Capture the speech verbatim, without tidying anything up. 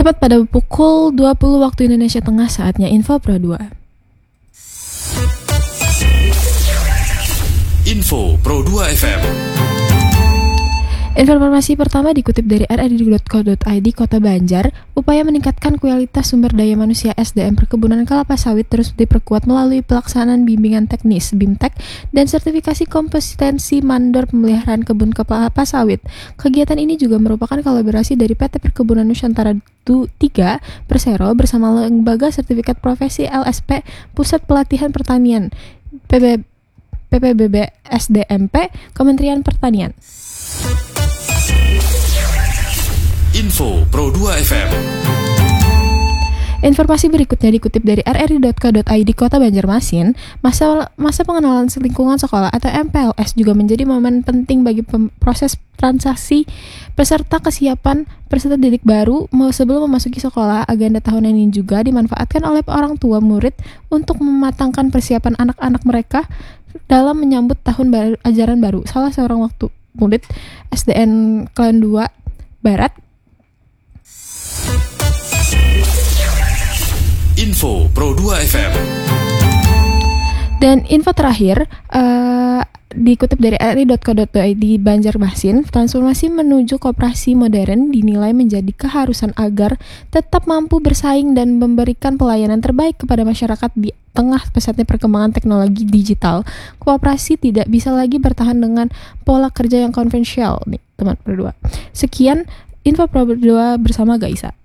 Tepat pada pukul dua puluh waktu Indonesia Tengah, saatnya Info Pro dua. Info Pro dua F M. Informasi pertama dikutip dari r r d dot co dot i d Kota Banjar. Upaya meningkatkan kualitas sumber daya manusia S D M perkebunan kelapa sawit terus diperkuat melalui pelaksanaan bimbingan teknis BIMTEK dan sertifikasi kompetensi mandor pemeliharaan kebun kelapa sawit. Kegiatan ini juga merupakan kolaborasi dari P T Perkebunan Nusantara tiga Persero bersama Lembaga Sertifikat Profesi L S P Pusat Pelatihan Pertanian P B P P B B S D M P Kementerian Pertanian. Info Pro dua F M. Informasi berikutnya dikutip dari r r d dot co dot i d Kota Banjarmasin. Masa masa pengenalan lingkungan sekolah atau M P L S juga menjadi momen penting bagi pem- proses transaksi peserta kesiapan peserta didik baru sebelum memasuki sekolah. Agenda tahunan ini juga dimanfaatkan oleh orang tua murid untuk mematangkan persiapan anak-anak mereka dalam menyambut tahun baru, ajaran baru. Salah seorang waktu murid S D N Klan dua Barat. Info Pro dua F M. Dan info terakhir uh, dikutip dari r i dot co dot i d Banjarmasin. Transformasi menuju koperasi modern dinilai menjadi keharusan agar tetap mampu bersaing dan memberikan pelayanan terbaik kepada masyarakat di tengah pesatnya perkembangan teknologi digital. Koperasi tidak bisa lagi bertahan dengan pola kerja yang konvensional nih, teman berdua. Sekian info Pro dua bersama Gaisa.